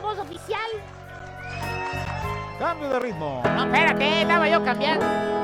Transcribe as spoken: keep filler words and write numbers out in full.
voz oficial. Cambio de ritmo. No, espérate, estaba yo cambiando.